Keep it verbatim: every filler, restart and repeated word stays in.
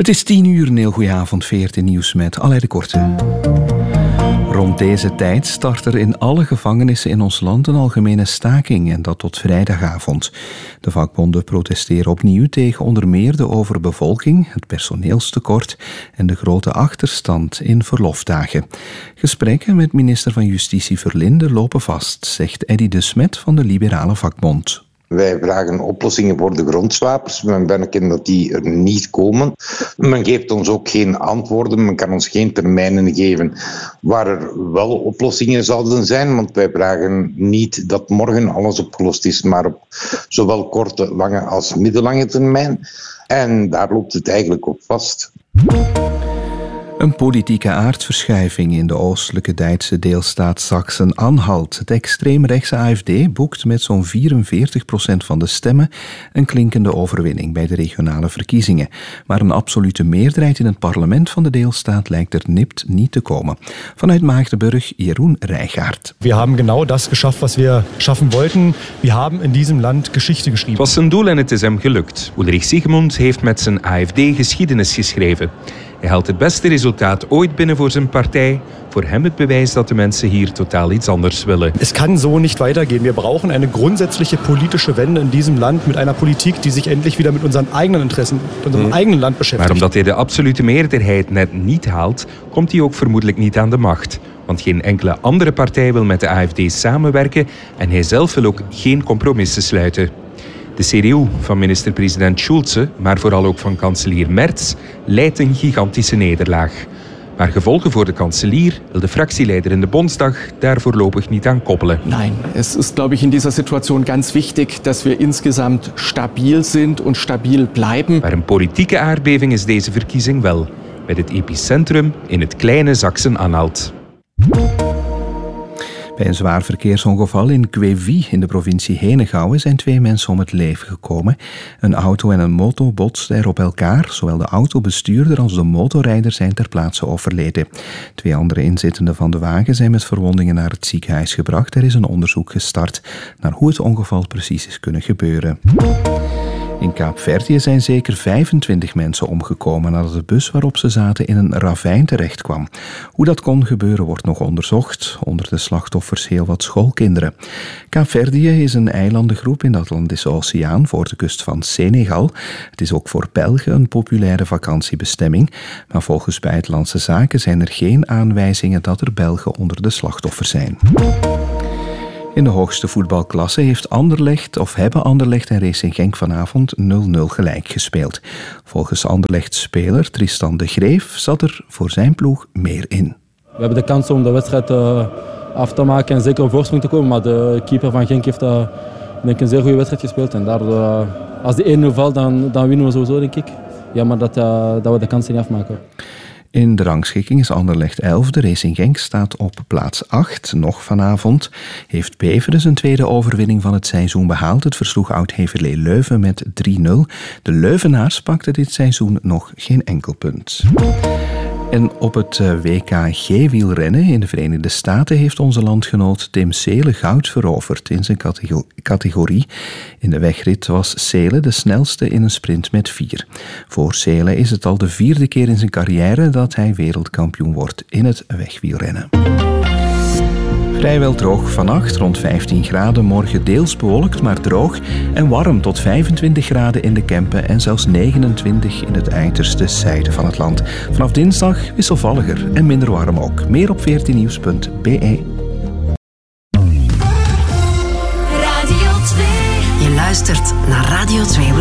Het is tien uur, een heel goeie avond, V R T Nieuws met Alain de Korte. Rond deze tijd start er in alle gevangenissen in ons land een algemene staking en dat tot vrijdagavond. De vakbonden protesteren opnieuw tegen onder meer de overbevolking, het personeelstekort en de grote achterstand in verlofdagen. Gesprekken met minister van Justitie Verlinde lopen vast, zegt Eddy de Smet van de Liberale Vakbond. Wij vragen oplossingen voor de grondswapers. Men merken dat die er niet komen. Men geeft ons ook geen antwoorden. Men kan ons geen termijnen geven waar er wel oplossingen zouden zijn. Want wij vragen niet dat morgen alles opgelost is, maar op zowel korte, lange als middellange termijn. En daar loopt het eigenlijk op vast. Een politieke aardverschuiving in de oostelijke Duitse deelstaat Sachsen-Anhalt. Het extreemrechtse A F D boekt met zo'n vierenveertig procent van de stemmen een klinkende overwinning bij de regionale verkiezingen. Maar een absolute meerderheid in het parlement van de deelstaat lijkt er nipt niet te komen. Vanuit Maagdenburg, Jeroen Rijgaard. We hebben genau das geschafft wat we schaffen wollten. We hebben in diesem Land Geschichte geschreven. Het was zijn doel en het is hem gelukt. Ulrich Siegmund heeft met zijn A F D geschiedenis geschreven. Hij haalt het beste resultaat ooit binnen voor zijn partij. Voor hem het bewijs dat de mensen hier totaal iets anders willen. Es kann so nicht weitergehen. Wir brauchen eine grundsätzliche politische Wende in diesem Land mit einer Politik die sich endlich wieder mit unseren eigenen Interessen, mit unserem hm. eigenen Land beschäftigt. Maar omdat hij de absolute meerderheid net niet haalt, komt hij ook vermoedelijk niet aan de macht. Want geen enkele andere partij wil met de A F D samenwerken en hij zelf wil ook geen compromissen sluiten. De C D U van minister-president Schulze, maar vooral ook van kanselier Merz, leidt een gigantische nederlaag. Maar gevolgen voor de kanselier wil de fractieleider in de Bondsdag daar voorlopig niet aan koppelen. Nein, es ist, glaube ich, in dieser Situation ganz wichtig, dass wir insgesamt stabil sind und stabil bleiben. Maar een politieke aardbeving is deze verkiezing wel, met het epicentrum in het kleine Sachsen-Anhalt. Bij een zwaar verkeersongeval in Quevy in de provincie Henegouwen zijn twee mensen om het leven gekomen. Een auto en een moto botsten er op elkaar. Zowel de autobestuurder als de motorrijder zijn ter plaatse overleden. Twee andere inzittenden van de wagen zijn met verwondingen naar het ziekenhuis gebracht. Er is een onderzoek gestart naar hoe het ongeval precies is kunnen gebeuren. In Kaapverdië zijn zeker vijfentwintig mensen omgekomen nadat de bus waarop ze zaten in een ravijn terecht kwam. Hoe dat kon gebeuren wordt nog onderzocht. Onder de slachtoffers heel wat schoolkinderen. Kaapverdië is een eilandengroep in de Atlantische Oceaan voor de kust van Senegal. Het is ook voor Belgen een populaire vakantiebestemming. Maar volgens Buitenlandse Zaken zijn er geen aanwijzingen dat er Belgen onder de slachtoffers zijn. In de hoogste voetbalklasse heeft Anderlecht of hebben Anderlecht en Racing Genk vanavond nul nul gelijk gespeeld. Volgens Anderlecht-speler Tristan de Greef zat er voor zijn ploeg meer in. We hebben de kans om de wedstrijd uh, af te maken en zeker op voorsprong te komen, maar de keeper van Genk heeft uh, denk ik een zeer goede wedstrijd gespeeld. En daardoor, uh, als die één nul valt, dan, dan winnen we sowieso, denk ik. Ja, maar dat, uh, dat we de kansen niet afmaken. In de rangschikking is Anderlecht elfde, Racing Genk staat op plaats acht. Nog vanavond heeft Beveren zijn tweede overwinning van het seizoen behaald. Het versloeg Oud-Heverlee Leuven met drie nul. De Leuvenaars pakten dit seizoen nog geen enkel punt. En op het W K G-wielrennen in de Verenigde Staten heeft onze landgenoot Tim Seelen goud veroverd in zijn categorie. In de wegrit was Seelen de snelste in een sprint met vier. Voor Seelen is het al de vierde keer in zijn carrière dat hij wereldkampioen wordt in het wegwielrennen. Vrijwel droog vannacht, rond vijftien graden. Morgen deels bewolkt, maar droog en warm tot vijfentwintig graden in de Kempen en zelfs negenentwintig in het uiterste zuiden van het land. Vanaf dinsdag wisselvalliger en minder warm ook. Meer op v r t nieuws punt b e. Radio twee. Je luistert naar Radio twee.